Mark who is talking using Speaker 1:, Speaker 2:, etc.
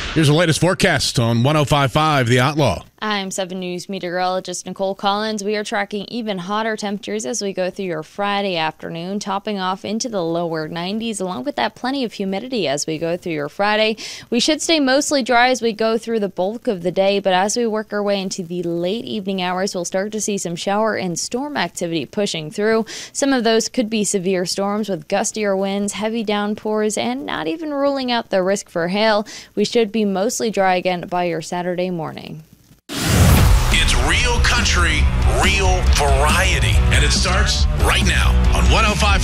Speaker 1: Here's the latest forecast on 105.5 The Outlaw.
Speaker 2: I'm 7 News meteorologist Nicole Collins. We are tracking even hotter temperatures as we go through your Friday afternoon, topping off into the lower 90s, along with that plenty of humidity as we go through your Friday. We should stay mostly dry as we go through the bulk of the day, but as we work our way into the late evening hours, we'll start to see some shower and storm activity pushing through. Some of those could be severe storms with gustier winds, heavy downpours, and not even ruling out the risk for hail. We should be mostly dry again by your Saturday morning.
Speaker 3: It's real country, real variety, and it starts right now on 105.